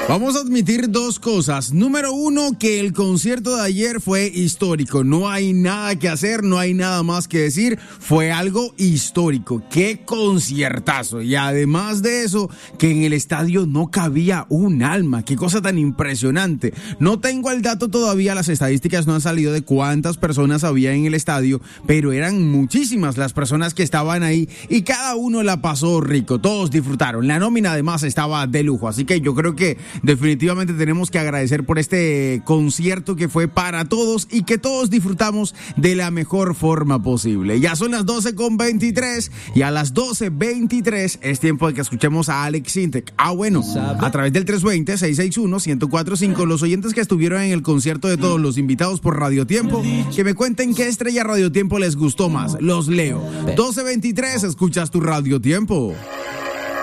Vamos a admitir dos cosas. Número uno, que el concierto de ayer fue histórico. No hay nada que hacer, no hay nada más que decir. Fue algo histórico. ¡Qué conciertazo! Y además de eso, que en el estadio no cabía un alma. ¡Qué cosa tan impresionante! No tengo el dato todavía, las estadísticas no han salido de cuántas personas había en el estadio, pero eran muchísimas las personas que estaban ahí y cada uno la pasó rico. Todos disfrutaron. La nómina además estaba de lujo. Así que yo creo que definitivamente tenemos que agradecer por este concierto que fue para todos y que todos disfrutamos de la mejor forma posible. Ya son las 12:23 y a las 12:23 es tiempo de que escuchemos a Alex Sintek. Bueno, a través del 320-661-1045, los oyentes que estuvieron en el concierto de todos los invitados por Radio Tiempo, que me cuenten qué estrella Radio Tiempo les gustó más. Los leo. 12:23, escuchas tu Radio Tiempo.